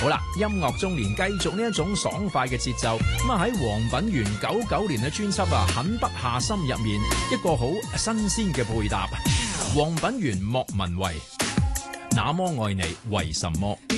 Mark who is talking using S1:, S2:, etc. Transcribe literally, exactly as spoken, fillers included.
S1: 好啦，音樂中年繼續呢一種爽快嘅節奏，咁啊喺黃品源九九年嘅專輯啊《狠不下心》入面，一個好新鮮嘅配搭。黃品源莫文蔚，那麼愛你為什麼？